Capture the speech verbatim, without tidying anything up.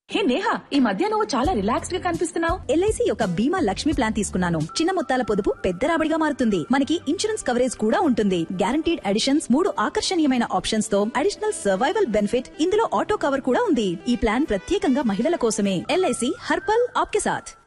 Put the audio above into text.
హే నేహా, ఈ మధ్య నువ్వు చాలా రిలాక్స్డ్ గా కనిపిస్తున్నావు. ఎల్ఐసి యొక్క బీమా లక్ష్మి ప్లాన్ తీసుకున్నాను. చిన్న మొత్తాల పొదుపు పెద్ద రాబడిగా మారుతుంది. మనకి ఇన్సూరెన్స్ కవరేజ్ కూడా ఉంటుంది. గ్యారంటీడ్ అడిషన్స్, మూడు ఆకర్షణీయమైన ఆప్షన్స్ తో అడిషనల్ సర్వైవల్ బెనిఫిట్, ఇందులో ఆటో కవర్ కూడా ఉంది. ఈ ప్లాన్ ప్రత్యేకంగా మహిళల కోసమే. ఎల్ఐసి హర్పల్ ఆప్కే సాథ్.